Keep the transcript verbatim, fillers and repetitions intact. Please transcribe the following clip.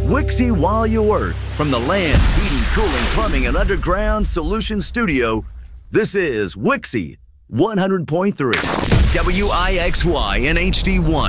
Wixie while you work. From the Land's Heating, Cooling, Plumbing, and Underground Solutions Studio, this is Wixie one hundred point three W I X Y in H D one.